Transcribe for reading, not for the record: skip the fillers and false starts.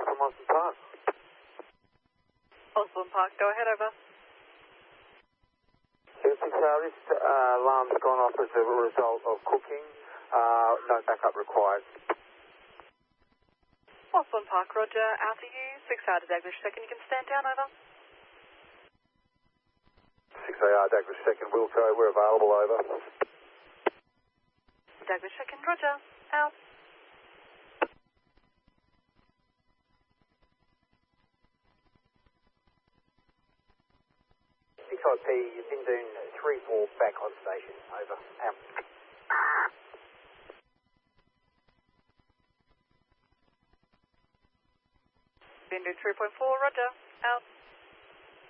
from Osborne Park. Osborne Park, go ahead, over. This alarm's gone off as a result of cooking. No backup required. Osborne Park, roger. Out to you. 6 Daglish second. You can stand down, over. 6AR Daglish second, Wilco, we're available, over. Daglish second, roger. Out. IP, Bindoon 3-4 back on station, over. Out. Bindoon 3.4, roger. Out.